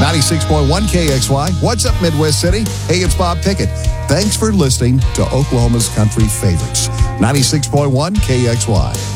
96.1 KXY. What's up, Midwest City? Hey, it's Bob Pickett. Thanks for listening to Oklahoma's Country Favorites. 96.1 KXY.